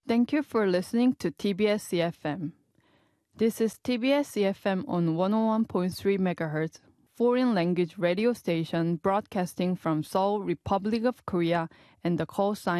Thank you for listening to TBS EFM. This is TBS EFM on 101.3 MHz, foreign language radio station broadcasting from Seoul, Republic of Korea, and the call sign